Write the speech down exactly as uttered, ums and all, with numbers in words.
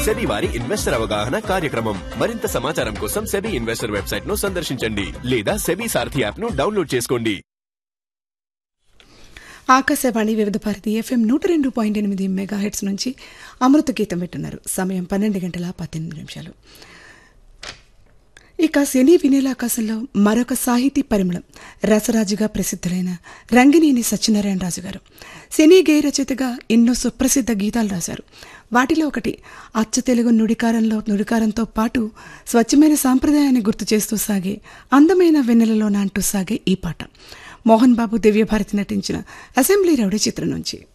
SEBI వారి investor అవగాహన కార్యక్రమం. మరింత సమాచారం కోసం సెబీ ఇన్వెస్టర్ వెబ్సైట్ ను సందర్శించండి లేదా సెబీ సారథి యాప్ ను డౌన్లోడ్ చేసుకోండి. ఆకాశవాణి వివిధ భారతి ఎఫ్ఎం నూట రెండు పాయింట్ ఎనిమిది మెగా హెడ్స్ నుంచి అమృత గీతం వింటున్నారు. సమయం పన్నెండు గంటల పద్దెనిమిది నిమిషాలు. ఇక సినీ వినేల ఆకాశంలో మరొక సాహితీ పరిమళం రసరాజుగా ప్రసిద్ధులైన రంగినేని సత్యనారాయణరాజు గారు. సినీ గేయ రచయితగా ఎన్నో సుప్రసిద్ధ గీతాలు రాశారు. వాటిలో ఒకటి అచ్చ తెలుగు నుడికారంలో నుడికారంతో పాటు స్వచ్ఛమైన సాంప్రదాయాన్ని గుర్తు చేస్తూ సాగే అందమైన వెన్నెలలో అంటూ సాగే ఈ పాట మోహన్ బాబు దివ్యభారతి నటించిన అసెంబ్లీ రౌడీ చిత్రం నుంచి.